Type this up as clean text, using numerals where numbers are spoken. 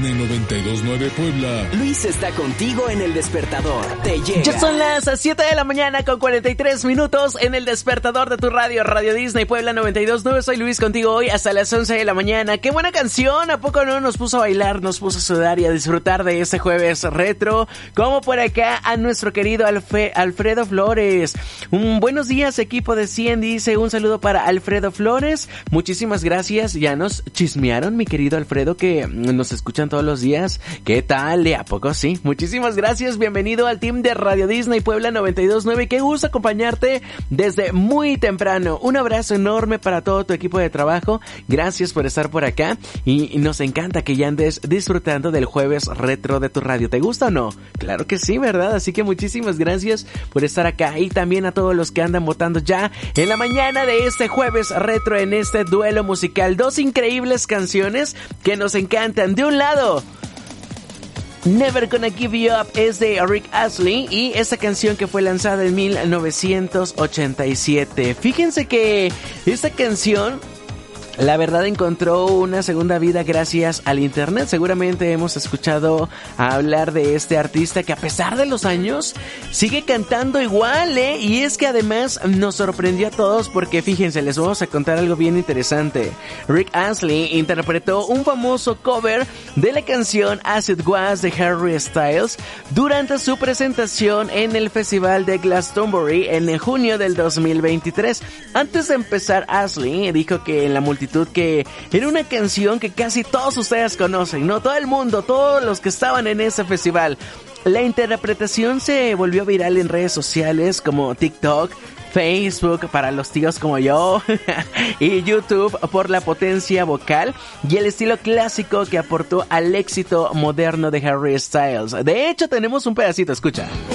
En 92.9 Puebla. Luis está contigo en El Despertador. Te llega. Ya son las 7 de la mañana con 43 minutos en El Despertador de tu radio, Radio Disney Puebla 92.9. Soy Luis contigo hoy hasta las 11 de la mañana. ¡Qué buena canción! ¿A poco no? Nos puso a bailar, nos puso a sudar y a disfrutar de este jueves retro. Como por acá a nuestro querido Alfredo Flores. Buenos días, equipo de 100, dice. Un saludo para Alfredo Flores. Muchísimas gracias. Ya nos chismearon, mi querido Alfredo, que nos escuchan todos los días. ¿Qué tal? ¿A poco sí? Muchísimas gracias. Bienvenido al team de Radio Disney Puebla 92.9. Qué gusto acompañarte desde muy temprano. Un abrazo enorme para todo tu equipo de trabajo. Gracias por estar por acá y nos encanta que ya andes disfrutando del jueves retro de tu radio. ¿Te gusta o no? Claro que sí, ¿verdad? Así que muchísimas gracias por estar acá y también a todos los que andan votando ya en la mañana de este jueves retro en este duelo musical. Dos increíbles canciones que nos encantan. De un lado, Never Gonna Give You Up es de Rick Astley y esta canción que fue lanzada en 1987. Fíjense que esta canción, la verdad, encontró una segunda vida gracias al internet. Seguramente hemos escuchado hablar de este artista que a pesar de los años sigue cantando igual, y es que además nos sorprendió a todos porque fíjense, les vamos a contar algo bien interesante. Rick Astley interpretó un famoso cover de la canción As It Was de Harry Styles durante su presentación en el Festival de Glastonbury en junio del 2023. Antes de empezar, Astley dijo que en la multitud que era una canción que casi todos ustedes conocen, ¿no? Todo el mundo, todos los que estaban en ese festival. La interpretación se volvió viral en redes sociales como TikTok, Facebook para los tíos como yo y YouTube por la potencia vocal y el estilo clásico que aportó al éxito moderno de Harry Styles. De hecho, tenemos un pedacito, escucha.